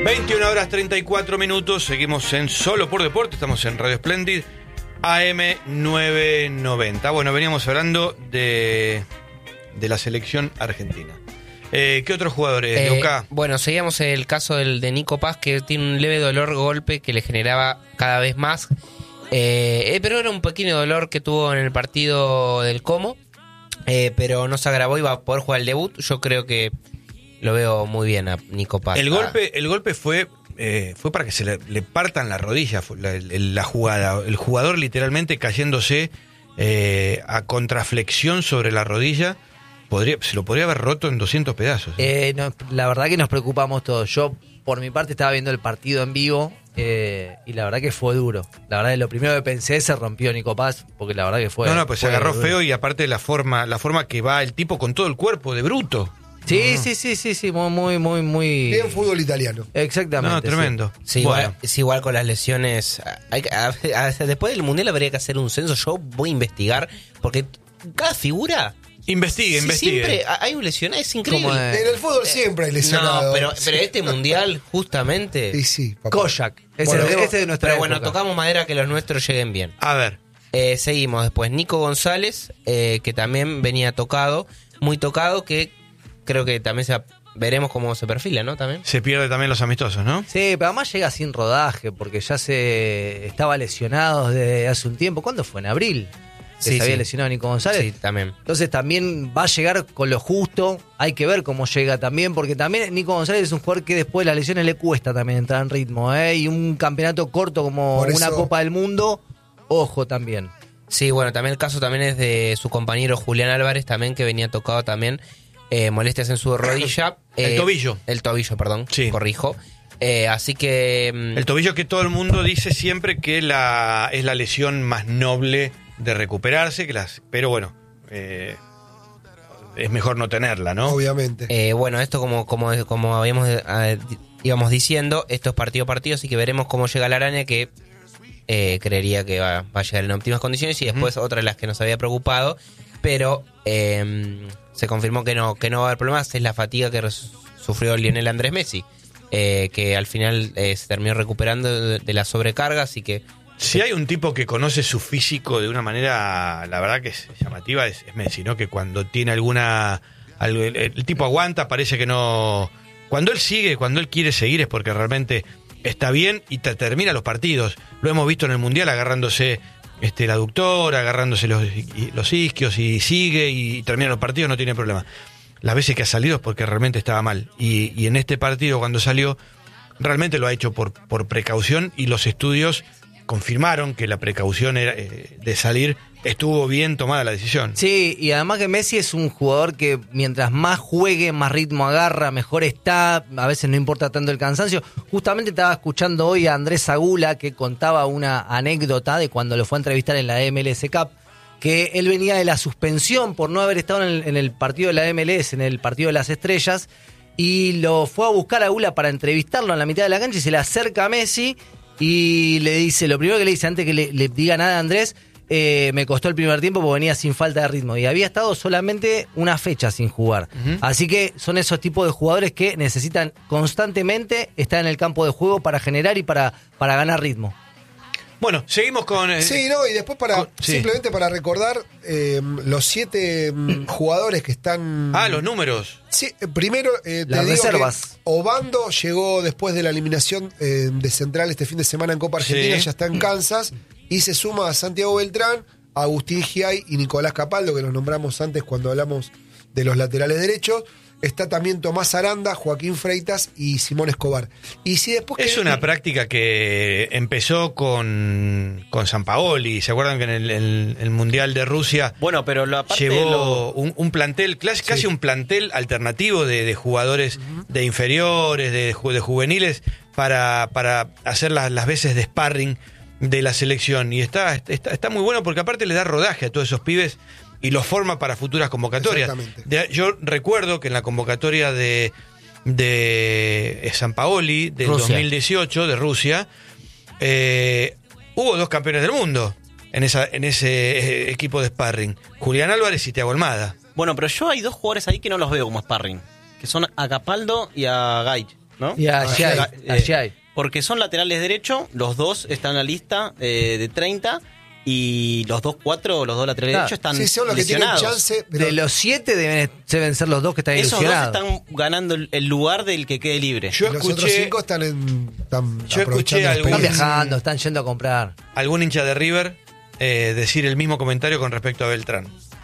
21 horas 34 minutos, seguimos en Solo por Deporte, estamos en Radio Splendid, AM 990. Bueno, veníamos hablando de la selección argentina. ¿Qué otros jugadores, Luca? Bueno, seguíamos el caso de Nico Paz, que tiene un leve dolor golpe que le generaba cada vez más. Pero era un pequeño dolor que tuvo en el partido del Como, pero no se agravó y va a poder jugar el debut. Yo creo que lo veo muy bien a Nico Paz. El golpe fue para que se le partan la rodilla, la jugada. El jugador literalmente cayéndose a contraflexión sobre la rodilla. Se lo podría haber roto en 200 pedazos. No, la verdad que nos preocupamos todos. Yo, por mi parte, estaba viendo el partido en vivo y la verdad que fue duro. La verdad que lo primero que pensé, se rompió Nico Paz, porque la verdad que fue... No, pues se agarró duro. Feo, y aparte la forma que va el tipo con todo el cuerpo de bruto. Sí, muy... Bien fútbol italiano. Exactamente. No, tremendo. Sí, bueno. igual con las lesiones. Después del Mundial habría que hacer un censo. Yo voy a investigar, porque cada figura... Investigue. Siempre hay un lesionado, es increíble. En el fútbol siempre hay lesionados. No, pero este Mundial, justamente... Sí, papá. Kojak. Ese de nuestra Pero época. bueno, tocamos madera que los nuestros lleguen bien. A ver. Seguimos después. Nico González, que también venía tocado, muy tocado, que creo que también veremos cómo se perfila, ¿no? También. Se pierde también los amistosos, ¿no? Sí, pero además llega sin rodaje, porque ya se estaba lesionado desde hace un tiempo. ¿Cuándo fue? ¿En abril? Que se había lesionado Nico González. Sí, también. Entonces también va a llegar con lo justo. Hay que ver cómo llega también, porque también Nico González es un jugador que después de las lesiones le cuesta también entrar en ritmo, y un campeonato corto como una Copa del Mundo, ojo también. Sí, bueno, también el caso también es de su compañero Julián Álvarez, también, que venía tocado también, molestias en su rodilla. El tobillo. El tobillo, perdón, sí. Corrijo. Así que... El tobillo, que todo el mundo dice siempre que es la lesión más noble de recuperarse, pero bueno, es mejor no tenerla, ¿no? Obviamente. Bueno, esto como íbamos diciendo, esto es partido a partido, así que veremos cómo llega la araña, que creería que va a llegar en óptimas condiciones, y después otra de las que nos había preocupado, pero se confirmó que no va a haber problemas, es la fatiga que sufrió Lionel Andrés Messi, que al final se terminó recuperando de la sobrecarga, así que... Si hay un tipo que conoce su físico de una manera, la verdad que es llamativa, es Messi, ¿no? Que cuando tiene el tipo aguanta, parece que no... Cuando él quiere seguir es porque realmente está bien y termina los partidos. Lo hemos visto en el Mundial agarrándose el aductor, agarrándose los isquios, y sigue y termina los partidos, no tiene problema. Las veces que ha salido es porque realmente estaba mal. Y en este partido, cuando salió, realmente lo ha hecho por precaución, y los estudios confirmaron que la precaución era, de salir, estuvo bien tomada la decisión. Sí, y además que Messi es un jugador que mientras más juegue, más ritmo agarra, mejor está, a veces no importa tanto el cansancio. Justamente estaba escuchando hoy a Andrés Agula, que contaba una anécdota de cuando lo fue a entrevistar en la MLS Cup, que él venía de la suspensión por no haber estado en el partido de la MLS, en el partido de las estrellas, y lo fue a buscar a Agula para entrevistarlo en la mitad de la cancha, y se le acerca a Messi y le dice, lo primero que le dice antes que le diga nada a Andrés, me costó el primer tiempo porque venía sin falta de ritmo, y había estado solamente una fecha sin jugar. Así que son esos tipos de jugadores que necesitan constantemente estar en el campo de juego para generar y para ganar ritmo. Bueno, seguimos con... y después simplemente para recordar los 7 jugadores que están... los números. Sí, primero te las digo reservas. Que Obando llegó después de la eliminación de Central este fin de semana en Copa Argentina, ya está en Kansas, y se suma a Santiago Beltrán, a Agustín Giay y Nicolás Capaldo, que los nombramos antes cuando hablamos de los laterales derechos. Está también Tomás Aranda, Joaquín Freitas y Simón Escobar. Y si después es una práctica que empezó con Sampaoli. ¿Se acuerdan que en el Mundial de Rusia pero llevó un plantel, casi un plantel alternativo de jugadores de inferiores, de juveniles, para hacer las veces de sparring de la selección? Y está muy bueno, porque aparte le da rodaje a todos esos pibes y los forma para futuras convocatorias. Yo recuerdo que en la convocatoria de Sampaoli del Rusia. 2018 de Rusia, hubo 2 campeones del mundo en ese equipo de sparring, Julián Álvarez y Thiago Almada. Bueno, pero yo hay 2 jugadores ahí que no los veo como sparring, que son a Capaldo y a Gaich. ¿no? Y allí hay, allí hay. Porque son laterales derecho, los dos están en la lista de 30 y los dos laterales derechos están Sí, son los que lesionados. tienen chance. Pero De los 7 deben ser los dos que están Esos dos ilusionados. están ganando el lugar del que quede libre. Yo los otros 5 están Yo escuché aprovechando la algún- Están experiencia. viajando, están yendo a comprar. algún hincha de River decir el mismo comentario con respecto a Beltrán.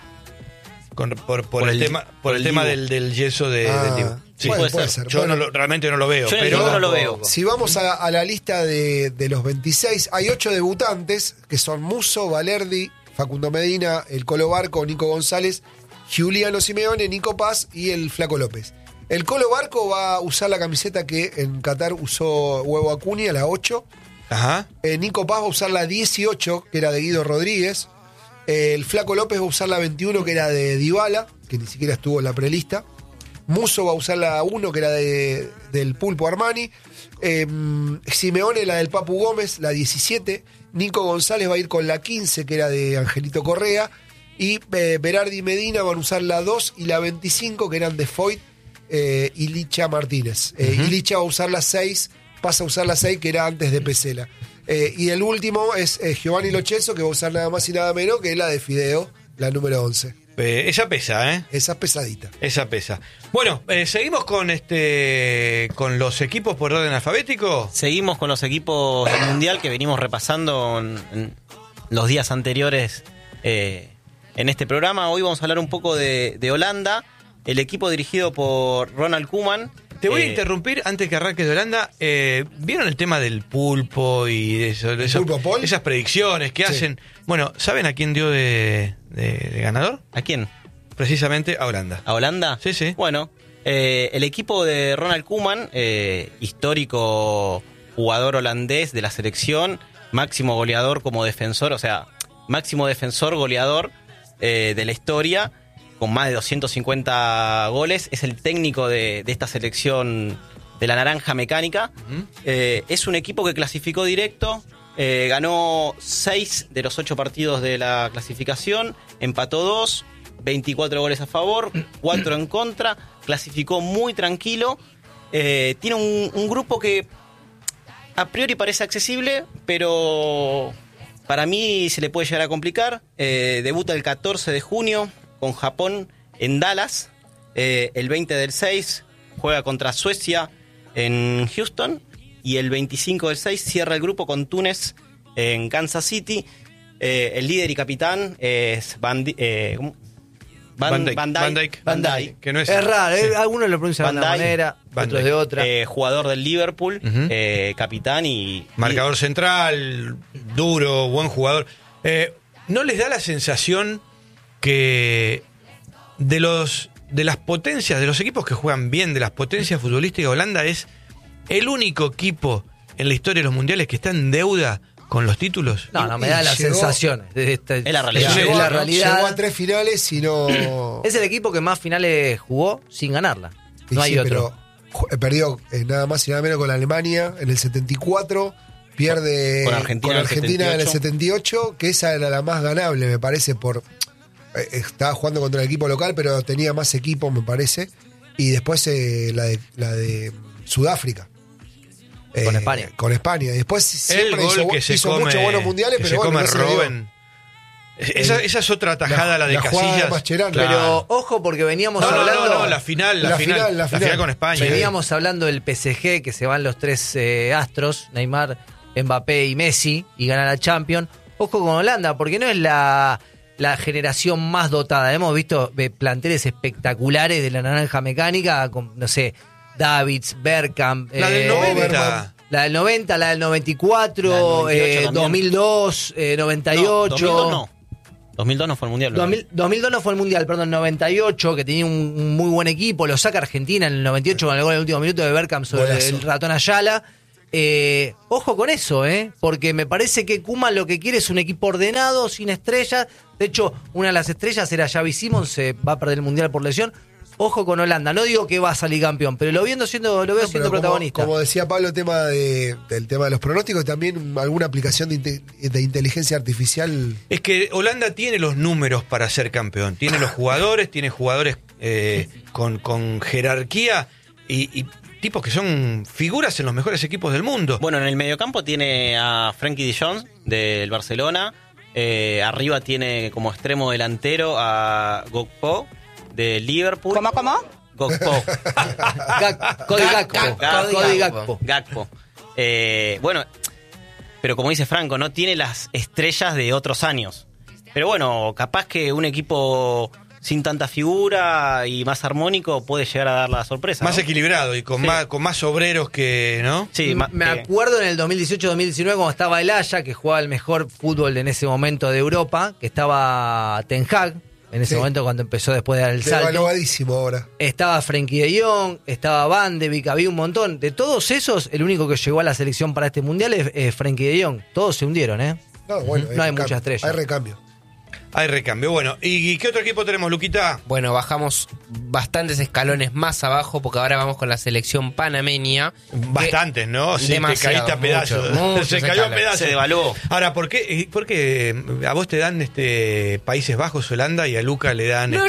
Por el tema del yeso del Dibu. Sí, puede ser. Yo Bueno, realmente no lo veo. Yo en el pero Dibu no lo veo. Si vamos a la lista de los 26, hay 8 debutantes, que son Musso, Valerdi, Facundo Medina, el Colo Barco, Nico González, Giuliano Simeone, Nico Paz y el Flaco López. El Colo Barco va a usar la camiseta que en Qatar usó Huevo Acuña, la 8. Ajá. Nico Paz va a usar la 18, que era de Guido Rodríguez. El Flaco López va a usar la 21, que era de Dybala, que ni siquiera estuvo en la prelista. Musso va a usar la 1, que era del Pulpo Armani. Simeone, la del Papu Gómez, la 17. Nico González va a ir con la 15, que era de Angelito Correa. Y Berardi y Medina van a usar la 2 y la 25, que eran de Foyt y Licha Martínez. Y Licha va a usar la 6, pasa a usar la 6, que era antes de Pesela. Y el último es Giovanni Lo Celso, que va a usar nada más y nada menos, que es la de Fideo, la número 11. Esa pesa, ¿eh? Esa es pesadita. Esa pesa. Bueno, seguimos con los equipos por orden alfabético. Seguimos con los equipos del Mundial que venimos repasando en los días anteriores en este programa. Hoy vamos a hablar un poco de Holanda, el equipo dirigido por Ronald Koeman. Te voy a interrumpir antes que arranques de Holanda. ¿Vieron el tema del pulpo y de eso, ¿Pulpo Paul? esas predicciones que Sí. hacen? Bueno, ¿saben a quién dio de ganador? ¿A quién? Precisamente a Holanda. ¿A Holanda? Sí, sí. Bueno, el equipo de Ronald Koeman, histórico jugador holandés de la selección, máximo goleador como defensor, o sea, máximo defensor goleador de la historia, con más de 250 goles, es el técnico de esta selección de la Naranja Mecánica. Es un equipo que clasificó directo, ganó 6 de los 8 partidos de la clasificación, empató 2, 24 goles a favor, 4 en contra, clasificó muy tranquilo. Tiene un grupo que a priori parece accesible, pero para mí se le puede llegar a complicar. Debuta el 14 de junio con Japón en Dallas. El 20 del 6 juega contra Suecia en Houston. Y el 25 del 6 cierra el grupo con Túnez en Kansas City. El líder y capitán es Van Dijk. Van Dijk, que no es raro, sí. algunos lo pronuncian de Van una Dijk. manera, Van otros Dijk. de otra. Jugador del Liverpool, Ujú. capitán y Marcador central, duro, buen jugador. ¿No les da la sensación que de las potencias, de los equipos que juegan bien, de las potencias futbolísticas, Holanda es el único equipo en la historia de los mundiales que está en deuda con los títulos? No, me da las llegó- sensaciones. Es la realidad. Es Llegó la a realidad. 3 finales y no. Es el equipo que más finales jugó sin ganarla. Y No hay sí, otro. pero perdió nada más y nada menos con Alemania en el 74. Pierde Con Argentina en el en el 78, que esa era la más ganable, me parece, por estaba jugando contra el equipo local, pero tenía más equipo, me parece. Y después la de Sudáfrica. Con España. Con España. Y después El siempre gol que se hizo come, muchos buenos mundiales, que pero se bueno, come no se le dio. Robben. Esa es otra tajada, la de jugada de Casillas. Mascherano. Claro. Pero ojo porque veníamos hablando. No, la final con España. Veníamos hablando del PSG, que se van los 3 astros, Neymar, Mbappé y Messi, y ganan la Champions. Ojo con Holanda, porque no es la generación más dotada. Hemos visto planteles espectaculares de la Naranja Mecánica, con, no sé, Davids, Bergkamp. La del 90. La del 90, la del 94, La del 98 2002, 98. No, 2002 no fue el Mundial. 2002 no fue el Mundial, perdón, 98, que tenía un muy buen equipo, lo saca Argentina en el 98 con el gol en el último minuto de Bergkamp sobre Golazo. el ratón Ayala. Ojo con eso, porque me parece que Koeman lo que quiere es un equipo ordenado, sin estrellas. De hecho, una de las estrellas era Xavi Simons, se va a perder el Mundial por lesión. Ojo con Holanda, no digo que va a salir campeón, pero lo veo siendo Pero protagonista. Como decía Pablo, del tema de los pronósticos, también alguna aplicación de inteligencia artificial. Es que Holanda tiene los números para ser campeón. Tiene los jugadores, tiene jugadores con jerarquía y tipos que son figuras en los mejores equipos del mundo. Bueno, en el mediocampo tiene a Frenkie de Jong del Barcelona. Arriba tiene como extremo delantero a Gakpo del Liverpool. ¿Cómo? Gakpo. Cody Gakpo. Gakpo. Bueno, pero como dice Franco, no tiene las estrellas de otros años. Pero bueno, capaz que un equipo sin tanta figura y más armónico puede llegar a dar la sorpresa. Más ¿no? equilibrado y con, Sí. con más obreros que, ¿no? Sí, Me acuerdo en el 2018-2019 cuando estaba el Haya, que jugaba el mejor fútbol en ese momento de Europa, que estaba Ten Hag, en ese Sí. momento cuando empezó después de dar el salto. Devaluadísimo ahora. Estaba Frenkie de Jong, estaba Van de Beek, había un montón. De todos esos, el único que llegó a la selección para este mundial es Frenkie de Jong. Todos se hundieron, ¿eh? No, bueno, No hay recambio. mucha estrella. Hay recambio. Hay recambio. Bueno, ¿y qué otro equipo tenemos, Luquita? Bueno, bajamos bastantes escalones más abajo porque ahora vamos con la selección panameña. Bastantes, ¿no? Sí, te demasiado, caíste a pedazos. muchos Se cayó a escalones. pedazos. Se devaluó. Ahora, ¿por qué a vos te dan Países Bajos, Holanda, y a Luca le dan No,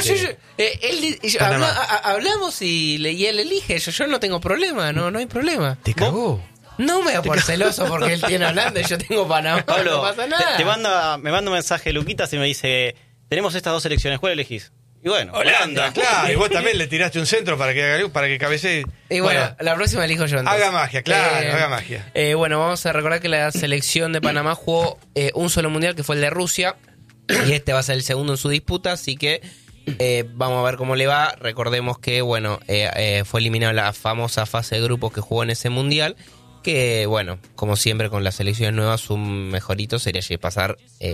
Panamá? hablamos y él elige. Yo no tengo problema, no hay problema. ¿Te cagó? No me da por celoso porque él tiene Holanda y yo tengo Panamá. Pablo, no pasa nada. me manda un mensaje Luquitas y me dice, tenemos estas dos selecciones, ¿cuál elegís? Y bueno, Holanda, claro. Y vos también le tiraste un centro para que cabecee. Y bueno, la próxima elijo yo entonces. Haga magia, claro, haga magia. Bueno, vamos a recordar que la selección de Panamá jugó un solo mundial, que fue el de Rusia, y este va a ser el segundo en su disputa, así que vamos a ver cómo le va. Recordemos que, bueno, fue eliminada la famosa fase de grupos que jugó en ese mundial, que, bueno, como siempre con las selecciones nuevas, un mejorito sería pasar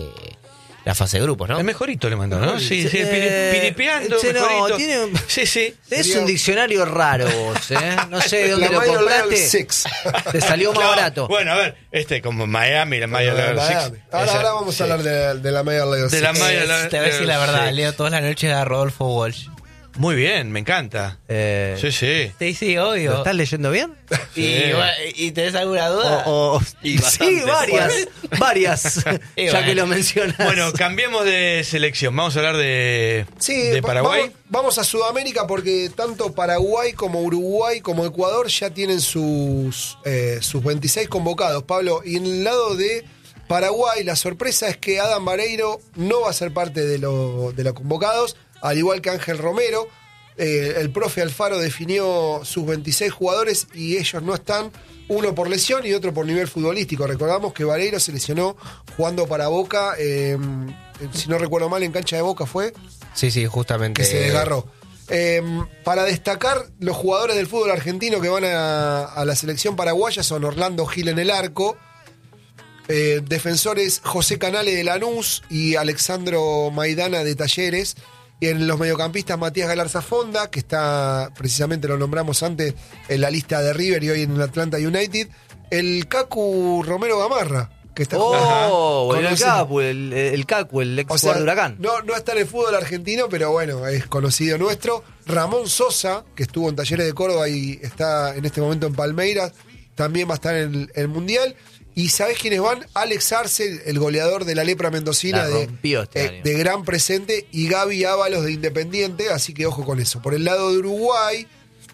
la fase de grupos, ¿no? El mejorito le mandó, ¿no? Sí, piripeando, sí, no, mejorito. tiene- Sí. Es Sería- un diccionario raro vos, ¿eh? No sé de dónde La lo Major League compraste. Six. Te salió más Claro, barato. Bueno, a ver, como Miami, la Major League Miami. Six. Ahora vamos a hablar de la Major League De la Six. Major League Te voy a decir la verdad, Six. leo todas las noches a Rodolfo Walsh. Muy bien, me encanta. Sí. Sí, obvio. ¿Lo estás leyendo bien? ¿Y tenés alguna duda? Y Sí, bastante. varias. Y Ya bueno. que lo mencionas. Bueno, cambiemos de selección. Vamos a hablar de Sí, Paraguay. Vamos a Sudamérica porque tanto Paraguay como Uruguay como Ecuador ya tienen sus 26 convocados, Pablo. Y en el lado de Paraguay, la sorpresa es que Adam Vareiro no va a ser parte de los convocados, al igual que Ángel Romero. El profe Alfaro definió sus 26 jugadores y ellos no están, uno por lesión y otro por nivel futbolístico. Recordamos que Vareiro se lesionó jugando para Boca, si no recuerdo mal, en cancha de Boca fue, Sí, justamente. que se desgarró. Para destacar, los jugadores del fútbol argentino que van a la selección paraguaya son Orlando Gil en el arco, defensores José Canale de Lanús y Alexandro Maidana de Talleres. Y en los mediocampistas Matías Galarza Fonda, que está, precisamente lo nombramos antes, en la lista de River y hoy en el Atlanta United. El Cacu Romero Gamarra, que está Oh, el conocido. Cacu, el Cacu, el ex O jugador sea, de Huracán. no está en el fútbol argentino, pero bueno, es conocido nuestro. Ramón Sosa, que estuvo en Talleres de Córdoba y está en este momento en Palmeiras, también va a estar en el Mundial. ¿Y sabés quiénes van? Alex Arce, el goleador de la Lepra Mendocina, La rompió este año. de gran presente, y Gaby Ábalos de Independiente, así que ojo con eso. Por el lado de Uruguay,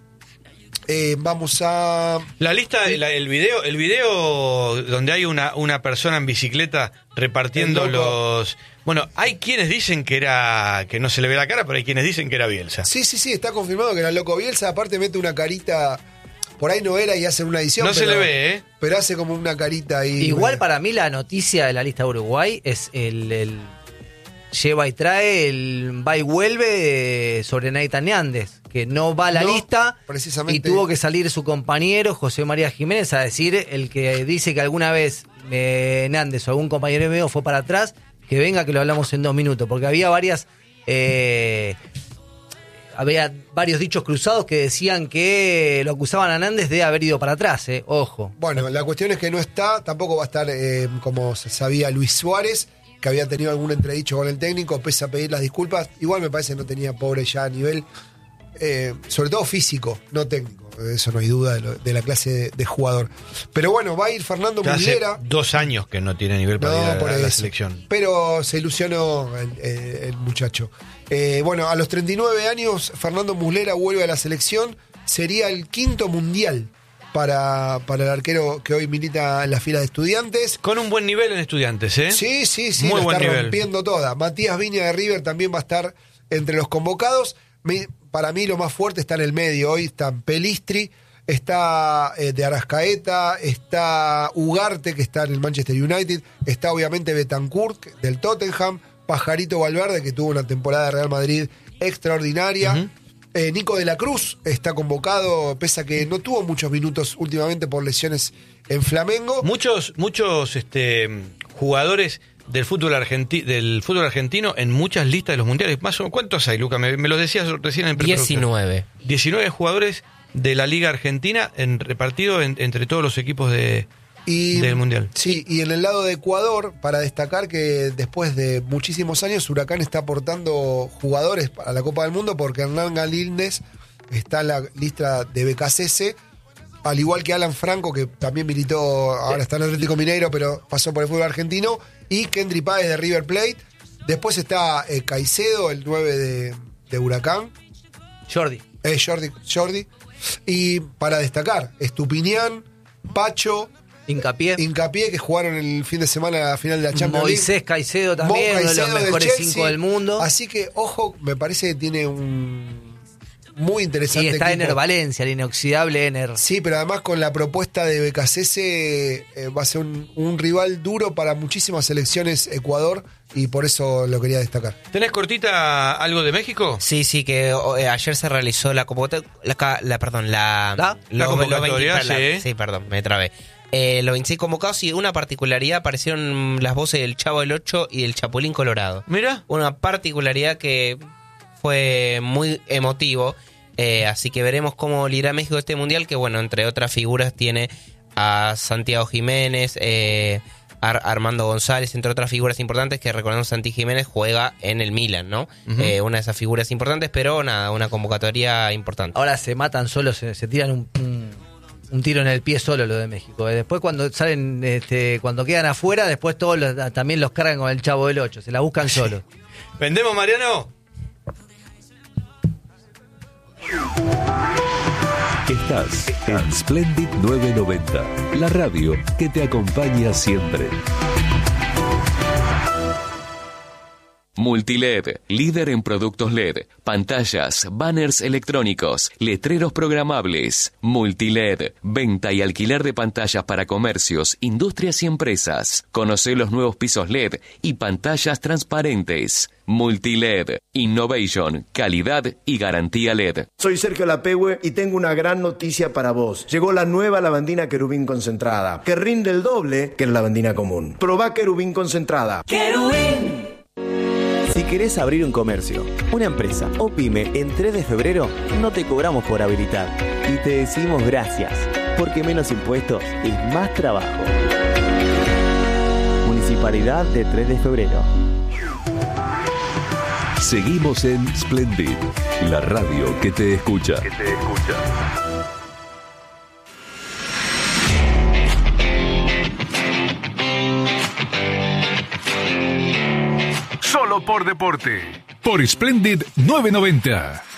vamos a... La lista, el video donde hay una persona en bicicleta repartiendo El loco. los... Bueno, hay quienes dicen que no se le ve la cara, pero hay quienes dicen que era Bielsa. Sí, está confirmado que era el Loco Bielsa. Aparte mete una carita, por ahí no era y hacen una edición. No se le ve, ¿eh? Pero hace como una carita ahí. Igual para mí la noticia de la lista de Uruguay es el lleva y trae, el va y vuelve sobre Nathan Nández, que no va a la No, lista precisamente. y tuvo que salir su compañero José María Jiménez a decir, el que dice que alguna vez Nández o algún compañero mío fue para atrás, que venga que lo hablamos en 2 minutos, porque había había varios dichos cruzados que decían que lo acusaban a Nández de haber ido para atrás, ojo. Bueno, la cuestión es que no está, tampoco va a estar, como se sabía, Luis Suárez, que había tenido algún entredicho con el técnico, pese a pedir las disculpas. Igual me parece que no tenía, pobre, ya a nivel, sobre todo físico, no técnico. Eso no hay duda de la clase de jugador. Pero bueno, va a ir Fernando Ya hace Muslera. 2 años que no tiene nivel para ir No, a por la eso. selección. Pero se ilusionó el muchacho. Bueno, a los 39 años, Fernando Muslera vuelve a la selección. sería el 5º mundial para el arquero que hoy milita en la fila de Estudiantes. Con un buen nivel en Estudiantes, ¿eh? Sí, Muy la buen está nivel. rompiendo toda. Matías Viña de River también va a estar entre los convocados. Para mí lo más fuerte está en el medio. Hoy está Pelistri, está de Arrascaeta, está Ugarte, que está en el Manchester United, está obviamente Betancourt del Tottenham, Pajarito Valverde, que tuvo una temporada de Real Madrid extraordinaria. Uh-huh. Nico de la Cruz está convocado, pese a que no tuvo muchos minutos últimamente por lesiones en Flamengo. Muchos jugadores del fútbol argentino en muchas listas de los mundiales. Más o menos, ¿cuántos hay, Luca? Me lo decías recién en el preproducción. 19. 19 jugadores de la Liga Argentina repartido entre todos los equipos del mundial. Sí, y en el lado de Ecuador, para destacar que después de muchísimos años, Huracán está aportando jugadores para la Copa del Mundo, porque Hernán Galíndez está en la lista de BKCS, al igual que Alan Franco, que también militó, ahora está en Atlético Mineiro, pero pasó por el fútbol argentino, y Kendry Páez de River Plate. Después está Caicedo, el 9 de Huracán. Jordi. Jordi. Y para destacar, Estupiñán, Pacho, Hincapié, que jugaron el fin de semana a la final de la Champions League. Moisés Caicedo también, uno de los mejores 5 del mundo. Así que, ojo, me parece que tiene un muy interesante Y está equipo. Ener Valencia, el inoxidable Ener. Sí, pero además con la propuesta de BKCS va a ser un rival duro para muchísimas selecciones Ecuador, y por eso lo quería destacar. ¿Tenés cortita algo de México? Sí, que ayer se realizó la convocatoria. La convocatoria, sí. Sí, perdón, me trabé. Los 26 convocados, y una particularidad: aparecieron las voces del Chavo del 8 y del Chapulín Colorado. Mira. Una particularidad que fue muy emotivo. Así que veremos cómo le irá a México este mundial, que bueno, entre otras figuras tiene a Santiago Jiménez, Armando González, entre otras figuras importantes, que recordemos Santi Jiménez juega en el Milan, ¿no? Uh-huh. Una de esas figuras importantes, pero nada, una convocatoria importante. Ahora se matan solos, se tiran un tiro en el pie solo lo de México. Después cuando salen, cuando quedan afuera, después todos también los cargan con el Chavo del 8, se la buscan solos. ¿Vendemos, Mariano? Estás en Splendid 990, la radio que te acompaña siempre. Multiled, líder en productos LED, pantallas, banners electrónicos, letreros programables. Multiled, venta y alquiler de pantallas para comercios, industrias y empresas. Conoce los nuevos pisos LED y pantallas transparentes. Multiled, innovation, calidad y garantía LED. Soy Sergio Lapehue y tengo una gran noticia para vos. Llegó la nueva lavandina Querubín concentrada, que rinde el doble que la lavandina común. Probá Querubín concentrada. ¡Querubín! Si querés abrir un comercio, una empresa o pyme en 3 de febrero, no te cobramos por habilitar. Y te decimos gracias, porque menos impuestos y más trabajo. Municipalidad de 3 de febrero. Seguimos en Splendid, la radio que te escucha. Solo por deporte. Por Splendid 990.